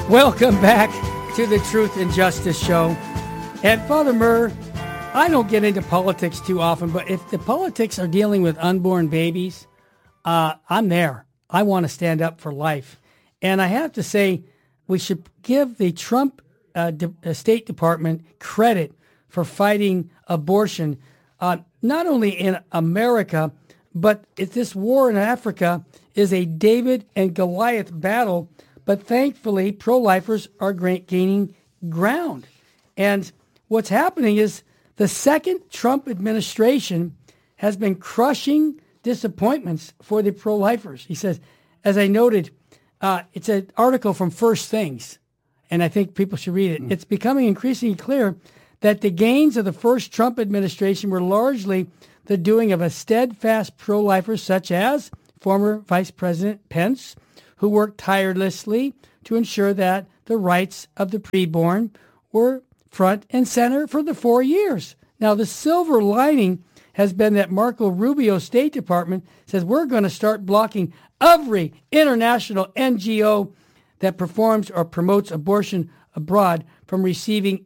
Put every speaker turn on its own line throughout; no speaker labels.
Welcome back to the Truth and Justice Show. And Father Murr, I don't get into politics too often, but if the politics are dealing with unborn babies, I'm there. I want to stand up for life. And I have to say, we should give the Trump State Department credit for fighting abortion, not only in America, but this war in Africa is a David and Goliath battle. But thankfully, pro-lifers are gaining ground. And what's happening is the second Trump administration has been crushing disappointments for the pro-lifers. He says, as I noted, it's an article from First Things, and I think people should read it. It's becoming increasingly clear that the gains of the first Trump administration were largely the doing of a steadfast pro-lifer such as former Vice President Pence, who worked tirelessly to ensure that the rights of the preborn were front and center for the 4 years. Now, the silver lining has been that Marco Rubio's State Department says we're going to start blocking every international NGO that performs or promotes abortion abroad from receiving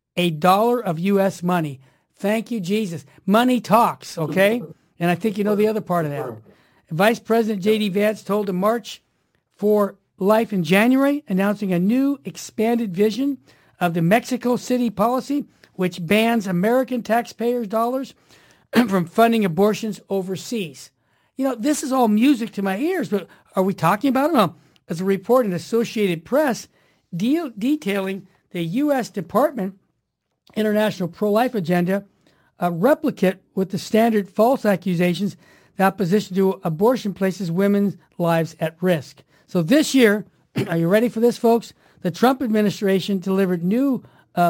$1 of U.S. money. Thank you, Jesus. Money talks, okay? And I think you know the other part of that. Vice President J.D. Vance told the March for Life in January, announcing a new expanded vision of the Mexico City policy, which bans American taxpayers' dollars from funding abortions overseas. You know, this is all music to my ears, but are we talking about it? Well, as a report in Associated Press detailing the U.S. Department International Pro-Life Agenda, a replicate with the standard false accusations that opposition to abortion places women's lives at risk. So this year, are you ready for this, folks? The Trump administration delivered new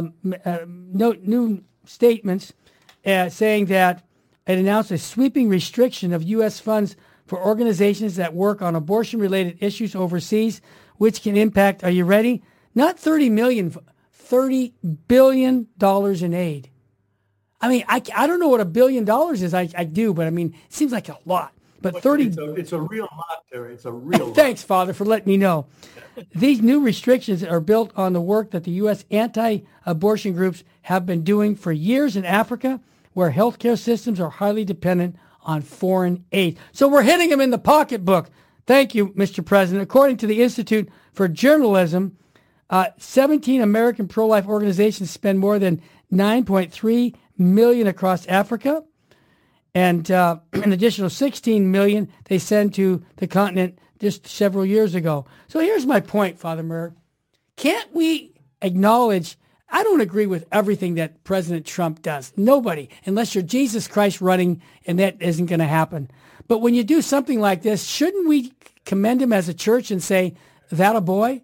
statements saying that it announced a sweeping restriction of U.S. funds for organizations that work on abortion-related issues overseas, which can impact, are you ready? Not $30 million, $30 billion in aid. I mean, I don't know what $1 billion is. I do, but I mean, it seems like a lot. But 30.
It's a real lot, Terry. It's a real lot.
Thanks, Father, for letting me know. These new restrictions are built on the work that the U.S. anti-abortion groups have been doing for years in Africa, where healthcare systems are highly dependent on foreign aid. So we're hitting them in the pocketbook. Thank you, Mr. President. According to the Institute for Journalism, 17 American pro-life organizations spend more than $9.3 million across Africa. And an additional $16 million they sent to the continent just several years ago. So here's my point, Father Murr. Can't we acknowledge, I don't agree with everything that President Trump does. Nobody, unless you're Jesus Christ running, and that isn't going to happen. But when you do something like this, shouldn't we commend him as a church and say, that a boy?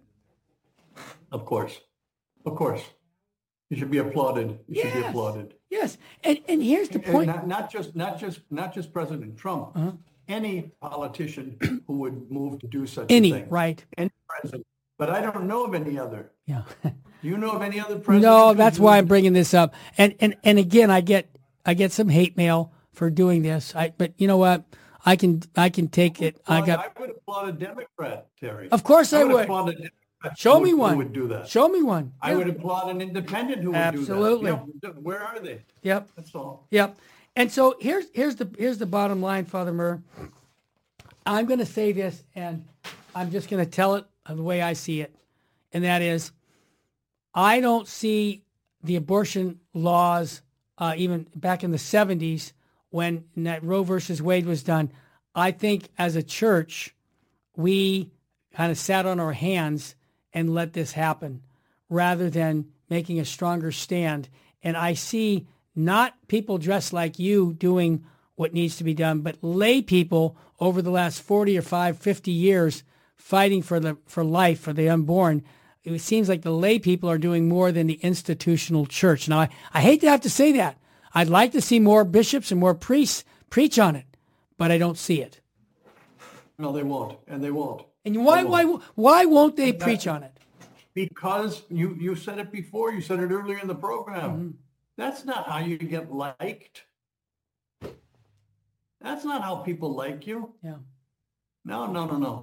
Of course. Of course. You should be applauded. You should be applauded.
Yes, and here's the point.
Not just President Trump. Any politician who would move to do such a thing.
Right.
Any president. But I don't know of any other.
Yeah.
Do you know of any other president?
No, that's why I'm bringing this up. And again, I get some hate mail for doing this. But you know what? I can take it.
I would applaud a Democrat, Terry.
Of course I would.
Applaud a Democrat.
Show me one.
Who would do that?
Show me one.
I would applaud an independent who would
Absolutely.
do that. Absolutely. Where are they?
Yep.
That's all.
Yep. And so here's the bottom line, Father Murr. I'm going to say this, and I'm just going to tell it the way I see it, and that is, I don't see the abortion laws even back in the 70s when that Roe versus Wade was done. I think as a church, we kind of sat on our hands and let this happen rather than making a stronger stand. And I see not people dressed like you doing what needs to be done, but lay people over the last 50 years fighting for life, for the unborn. It seems like the lay people are doing more than the institutional church. Now, I hate to have to say that. I'd like to see more bishops and more priests preach on it, but I don't see it.
No, they won't, and they won't.
And why won't they preach on it?
Because you said it before. You said it earlier in the program. Mm-hmm. That's not how you get liked. That's not how people like you.
Yeah.
No.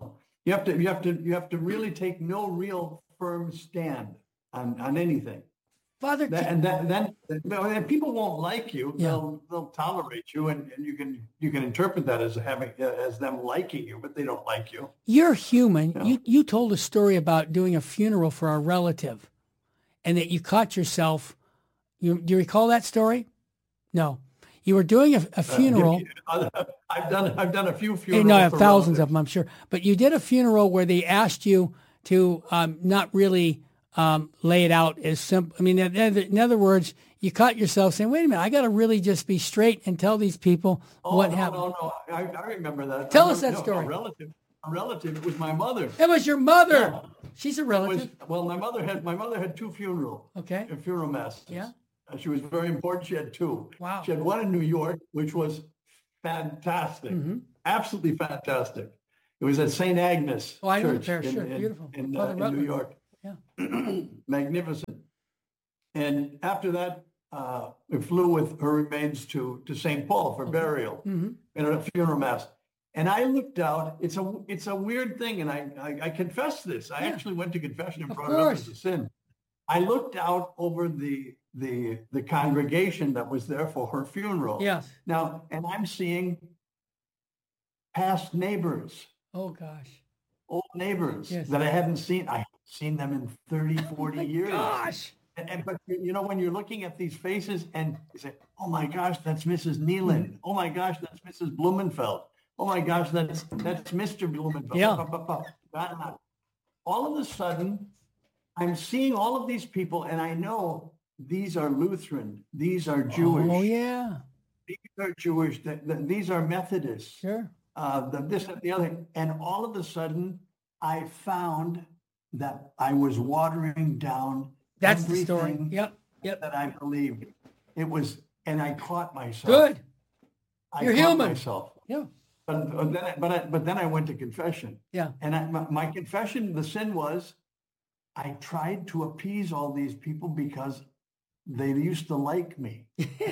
You have to really take no real firm stand on anything.
Father,
Then people won't like you.
Yeah.
They'll tolerate you, and you can interpret that as as them liking you, but they don't like you.
you're human.
Yeah.
You told a story about doing a funeral for a relative, and that you caught yourself. Do you recall that story? No. You were doing a funeral.
I've done a few
And
funerals.
no, I have
for
thousands
relatives.
of them, I'm sure. But you did a funeral where they asked you to not really lay it out as simple. I mean, in other words, you caught yourself saying, wait a minute, I got to really just be straight and tell these people what happened.
No. I remember that.
Tell us that story.
A relative. It was my mother.
It was your mother.
Yeah.
She's a relative.
My mother had two funeral masses.
Yeah.
She was very important. She had two.
Wow.
She had one in New York, which was fantastic, absolutely fantastic. It was at St. Agnes
Oh, I know
Church
there. Sure, beautiful.
in
Father
New
Rutland.
York.
Yeah.
Magnificent. And after that, we flew with her remains to St. Paul for burial in a funeral mass. And I looked out. It's a weird thing, and I confess this. I actually went to confession and brought it up as a sin. I looked out over the congregation that was there for her funeral.
Yes.
Now, and I'm seeing past neighbors,
Oh, gosh.
old neighbors
Yes.
that I haven't seen. I haven't seen them in 30, 40 years.
Gosh.
But when you're looking at these faces and you say, oh my gosh, that's Mrs. Nealon. Oh my gosh, that's Mrs. Blumenfeld. Oh my gosh, that's Mr. Blumenfeld.
Yeah.
All of a sudden, I'm seeing all of these people, and I know these are Lutheran. These are Jewish.
Oh, yeah.
These are Jewish. These are Methodists.
Sure.
This and the other. And all of a sudden, I found that I was watering down
That's the story.
everything
Yep.
that I believed. It was, and I caught myself.
Good.
I
You're
caught
human.
myself.
Yeah.
But then I went to confession.
Yeah.
And my confession, the sin was, I tried to appease all these people because they used to like me.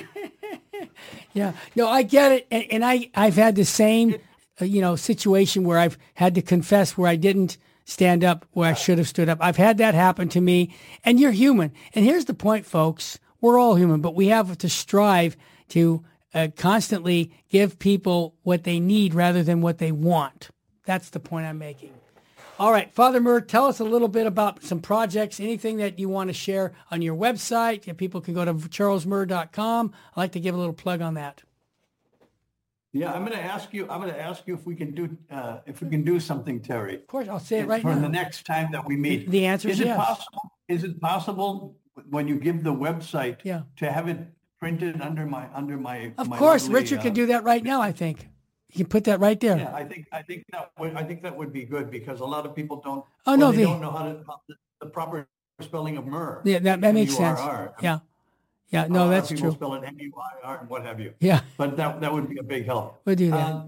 Yeah. No, I get it. And I've had the same, situation where I've had to confess where I didn't stand up where I should have stood up. I've had that happen to me. And you're human. And here's the point, folks. We're all human, but we have to strive to constantly give people what they need rather than what they want. That's the point I'm making. All right, Father Murr, tell us a little bit about some projects, anything that you want to share on your website. If people can go to charlesmurr.com. I'd like to give a little plug on that.
Yeah, I'm going to ask you if we can do something, Terry.
Of course, I'll say it right
for
now.
the next time that we meet.
The answer is yes.
Is it possible when you give the website
Yeah.
to have it printed under my
Of
my
course,
lovely,
Richard can do that right now, I think. You can put that right there.
Yeah, I think that would be good because a lot of people don't.
Oh, no,
they don't know how the proper spelling of Murr.
Yeah, that makes sense.
M-U-R-R.
Yeah. Yeah, no, that's
people
true.
spell it M-U-I-R and what have you.
Yeah,
But that would be a big help.
we'll do that.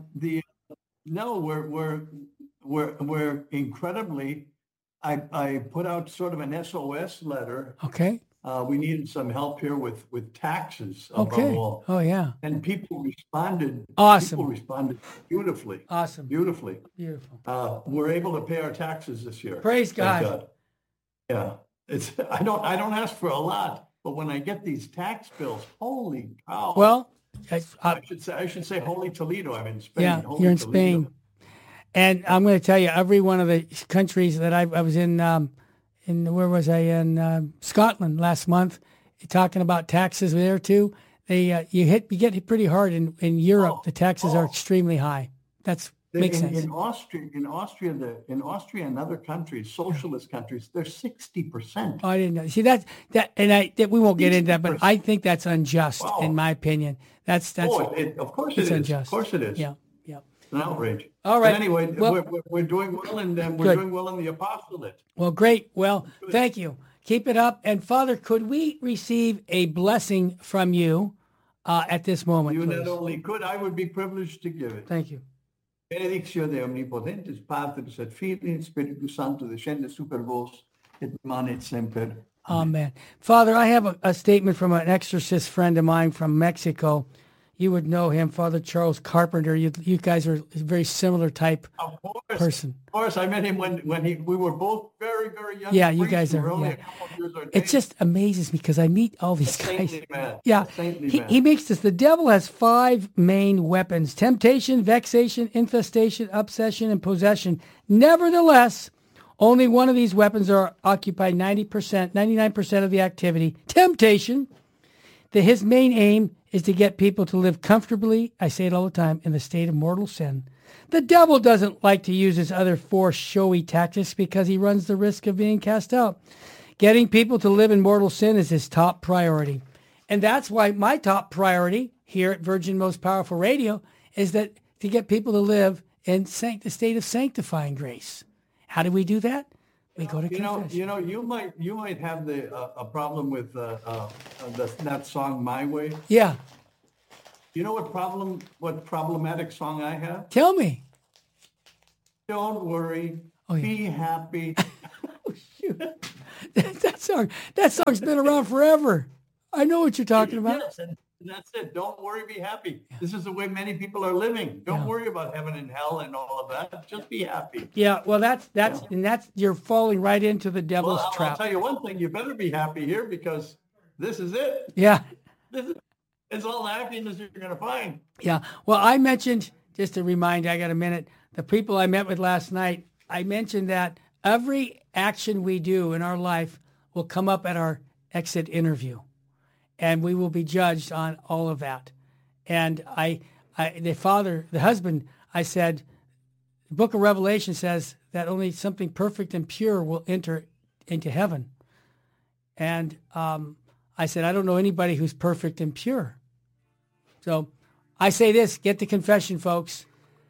We're incredibly. I put out sort of an SOS letter.
Okay.
We needed some help here with taxes above
Okay.
all.
Oh, yeah.
And people responded.
Awesome.
People responded beautifully.
Awesome.
Beautifully.
Beautiful.
We're able to pay our taxes this year.
Praise
Thank
God.
Yeah. I don't ask for a lot, but when I get these tax bills, holy cow.
Well,
I should say holy Toledo. I'm in Spain.
yeah,
Holy
you're in
Toledo.
Spain. And I'm going to tell you, every one of the countries that I was in where was I? In Scotland last month, talking about taxes there too. You get pretty hard in Europe. The taxes are extremely high. Makes sense.
In Austria and other countries, socialist countries, they're 60%.
Oh, I didn't know. See that we won't get into that, but I think that's unjust in my opinion. That's
of course it is.
Unjust.
Of course it is.
Yeah.
It's an outrage.
All right.
But anyway,
Well,
we're doing well, and we're
good.
doing well in the apostolate.
Well, great. Well, thank you. Keep it up. And Father, could we receive a blessing from you at this moment,
You
please?
not only could, I would be privileged to give it.
Thank you.
Benedictio de omnipotentes Patris et Filii et Spiritus Sancto descende super vos et manet semper.
Amen. Father, I have a statement from an exorcist friend of mine from Mexico. you would know him, Father Charles Carpenter. You guys are a very similar type person.
Of course, I met him when we were both very, very young.
Yeah, you guys are.
Only
Yeah.
a couple of years
It just amazes me because I meet all these guys.
Man.
Yeah,
Man.
He makes this. The devil has 5 main weapons: temptation, vexation, infestation, obsession, and possession. Nevertheless, only one of these weapons are occupied 90%, 99% of the activity. Temptation. His main aim is to get people to live comfortably, I say it all the time, in the state of mortal sin. The devil doesn't like to use his other 4 showy tactics because he runs the risk of being cast out. Getting people to live in mortal sin is his top priority. And that's why my top priority here at Virgin Most Powerful Radio is that to get people to live in the state of sanctifying grace. How do we do that? We go to confession.
You might have a problem with that song "My Way."
Yeah.
You know what problematic song I have?
Tell me.
Don't worry, be happy.
Oh, shoot. That song's been around forever. I know what you're talking about.
Yes, and that's it. Don't worry, be happy. Yeah. This is the way many people are living. Don't worry about heaven and hell and all of that. Just be happy.
Yeah, well, that's you're falling right into the devil's trap.
I'll tell you one thing. You better be happy here because this is it.
Yeah.
It's all the happiness you're going to find.
Yeah. Well, I mentioned, just to remind you, I got a minute, the people I met with last night, I mentioned that every action we do in our life will come up at our exit interview. And we will be judged on all of that. And the husband, I said, the book of Revelation says that only something perfect and pure will enter into heaven. And I said, I don't know anybody who's perfect and pure. So I say this, get to confession, folks.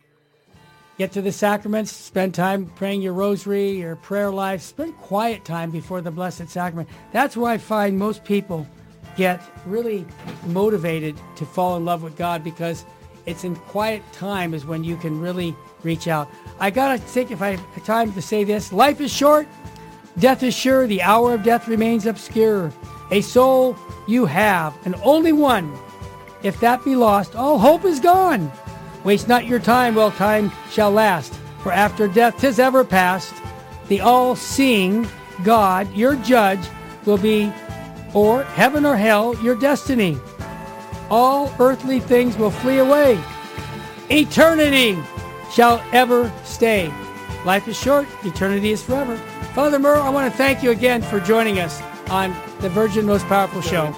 Get to the sacraments, spend time praying your rosary, your prayer life, spend quiet time before the Blessed Sacrament. That's where I find most people get really motivated to fall in love with God, because it's in quiet time is when you can really reach out. I got to think, if I have time to say this, life is short, death is sure, the hour of death remains obscure. A soul you have, and only one. If that be lost, all hope is gone. Waste not your time while time shall last, for after death 'tis ever past. The all-seeing God, your judge, will be, or heaven or hell, your destiny. All earthly things will flee away. Eternity shall ever stay. Life is short, eternity is forever. Father Murr, I want to thank you again for joining us on the Virgin Most Powerful Show.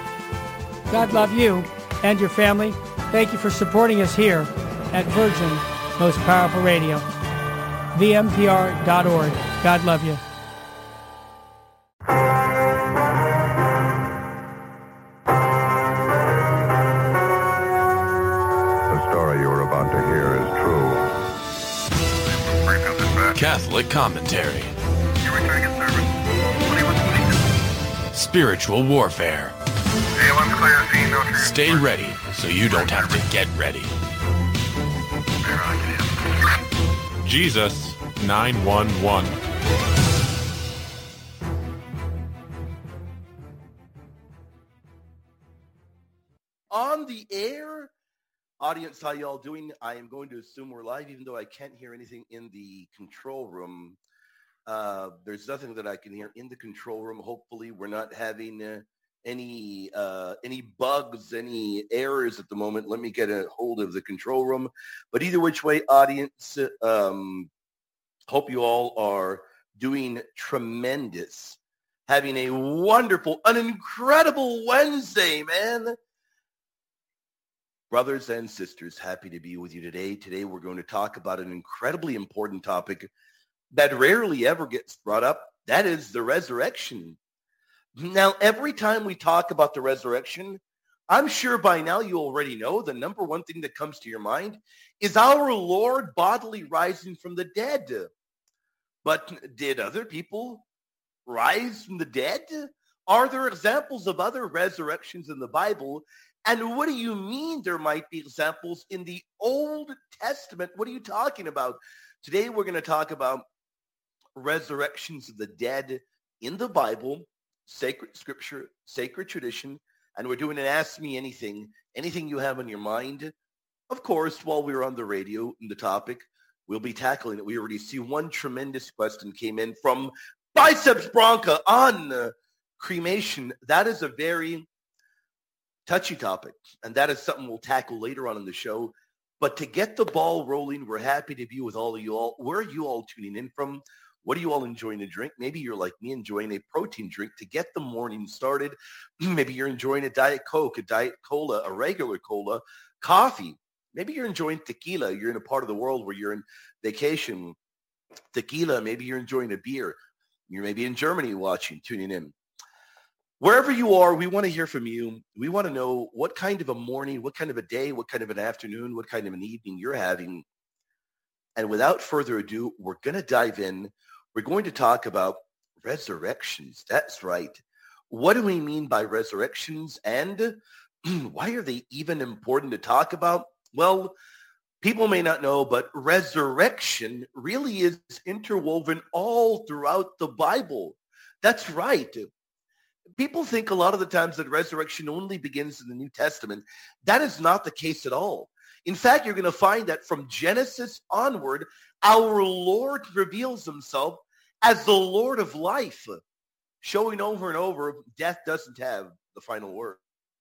God love you and your family. Thank you for supporting us here at Virgin Most Powerful Radio. VMPR.org. God love you.
Catholic commentary. Spiritual warfare. Stay ready so you don't have to get ready. Jesus 911.
On the air. Audience, how y'all doing? I am going to assume we're live, even though I can't hear anything in the control room. There's nothing that I can hear in the control room. Hopefully, we're not having any bugs, any errors at the moment. Let me get a hold of the control room. But either which way, audience, hope you all are doing tremendous. Having a wonderful, an incredible Wednesday, man. Brothers and sisters, happy to be with you today. Today, we're going to talk about an incredibly important topic that rarely ever gets brought up. That is the resurrection. Now, every time we talk about the resurrection, I'm sure by now you already know the number one thing that comes to your mind is our Lord bodily rising from the dead. But did other people rise from the dead? Are there examples of other resurrections in the Bible? And what do you mean there might be examples in the Old Testament? What are you talking about? Today we're going to talk about resurrections of the dead in the Bible, sacred scripture, sacred tradition, And we're doing an Ask Me Anything, anything you have on your mind. Of course, while we're on the radio and the topic, we'll be tackling it. We already see one tremendous question came in from Biceps Bronca on cremation. That is a very touchy topic, and that is something we'll tackle later on in the show. But to get the ball rolling, we're happy to be with all of you all. Where are you all tuning in from? What are you all enjoying to drink? Maybe you're like me, enjoying a protein drink to get the morning started. Maybe you're enjoying a Diet Coke, a Diet Cola, a regular cola, coffee. Maybe you're enjoying tequila. You're in a part of the world where you're in vacation. Tequila, maybe you're enjoying a beer. You're maybe in Germany tuning in. Wherever you are, we want to hear from you. We want to know what kind of a morning, what kind of a day, what kind of an afternoon, what kind of an evening you're having. And without further ado, we're going to dive in. We're going to talk about resurrections. That's right. What do we mean by resurrections? And why are they even important to talk about? Well, people may not know, but resurrection really is interwoven all throughout the Bible. That's right. People think a lot of the times that resurrection only begins in the New Testament. That is not the case at all. In fact, you're going to find that from Genesis onward, our Lord reveals himself as the Lord of life, showing over and over death doesn't have the final word.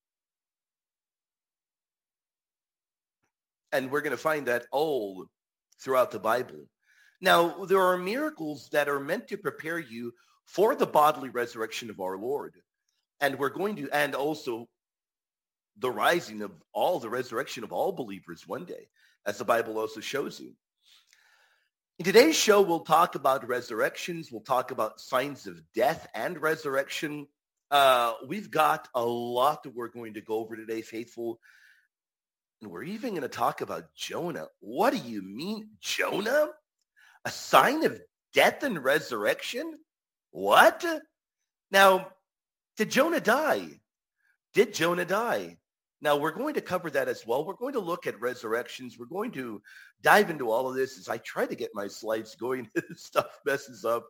And we're going to find that all throughout the Bible. Now, there are miracles that are meant to prepare you for the bodily resurrection of our Lord. And and also the rising of the resurrection of all believers one day, as the Bible also shows you. In today's show, we'll talk about resurrections. We'll talk about signs of death and resurrection. We've got a lot that we're going to go over today, faithful. And we're even going to talk about Jonah. What do you mean, Jonah? A sign of death and resurrection? What? Now, did Jonah die? Did Jonah die? Now, we're going to cover that as well. We're going to look at resurrections. We're going to dive into all of this as I try to get my slides going. Stuff messes up.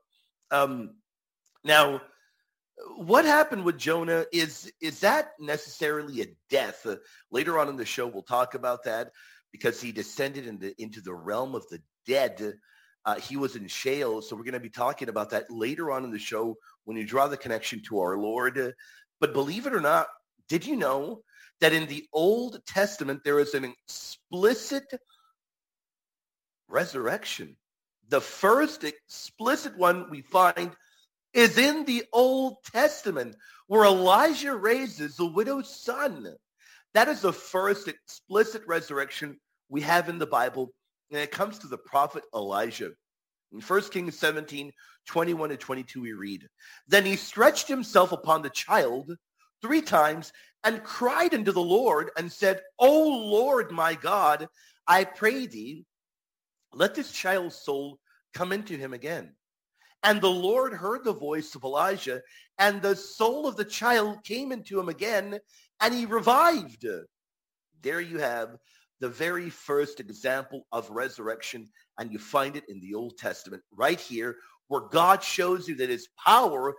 Now, what happened with Jonah is that necessarily a death? Later on in the show, we'll talk about that because he descended into the realm of the dead. He was in Sheol, so we're going to be talking about that later on in the show when you draw the connection to our Lord. But believe it or not, did you know that in the Old Testament there is an explicit resurrection? The first explicit one we find is in the Old Testament, where Elijah raises the widow's son. That is the first explicit resurrection we have in the Bible, and it comes to the prophet Elijah. In 1 Kings 17, 21 and 22, we read, "Then he stretched himself upon the child 3 times and cried unto the Lord and said, O Lord my God, I pray thee, let this child's soul come into him again. And the Lord heard the voice of Elijah, and the soul of the child came into him again, and he revived." There you have the very first example of resurrection, and you find it in the Old Testament right here, where God shows you that his power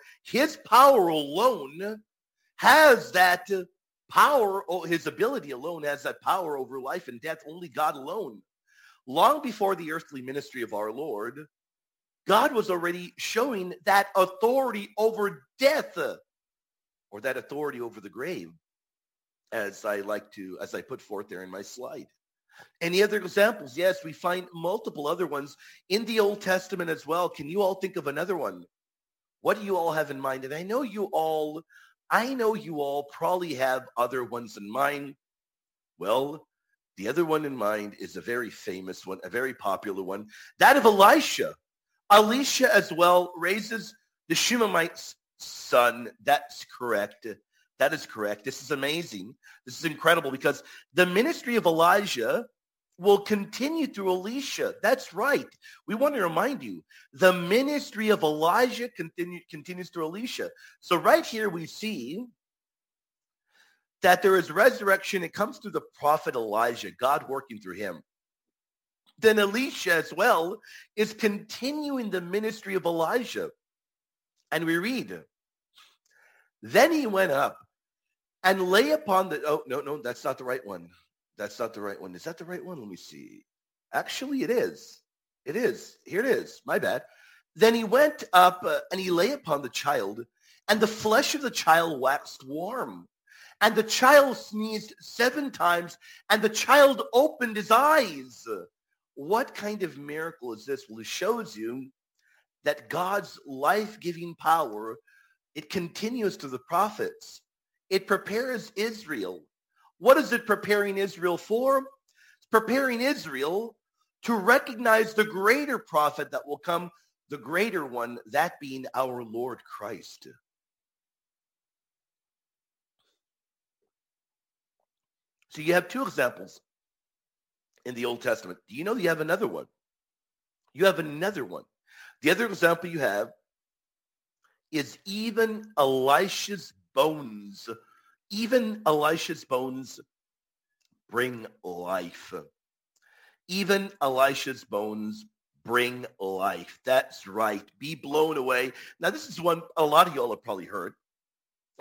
alone has that power, or his ability alone has that power over life and death. Only God alone. Long before the earthly ministry of our Lord, God was already showing that authority over death, or that authority over the grave, as I put forth there in my slide. Any other examples? Yes, we find multiple other ones in the Old Testament as well. Can you all think of another one? What do you all have in mind? And I know you all probably have other ones in mind. Well, the other one in mind is a very famous one, a very popular one, that of Elisha. Elisha as well raises the Shunammite's son. That's correct. That is correct. This is amazing. This is incredible because the ministry of Elijah will continue through Elisha. That's right. We want to remind you, the ministry of Elijah continues through Elisha. So right here we see that there is resurrection. It comes through the prophet Elijah, God working through him. Then Elisha as well is continuing the ministry of Elijah. And we read, "Then he went up and lay upon the, oh, no, that's not the right one. That's not the right one. Is that the right one? Let me see. Actually, it is. It is. Here it is. My bad. Then he went up and he lay upon the child, and the flesh of the child waxed warm. And the child sneezed 7 times, and the child opened his eyes. What kind of miracle is this? Well, it shows you that God's life-giving power, it continues to the prophets. It prepares Israel. What is it preparing Israel for? It's preparing Israel to recognize the greater prophet that will come, the greater one, that being our Lord Christ. So you have 2 examples in the Old Testament. Do you know you have another one? You have another one. The other example you have is even Elisha's bones. Even Elisha's bones bring life. Even Elisha's bones bring life. That's right. Be blown away. Now, this is one a lot of y'all have probably heard.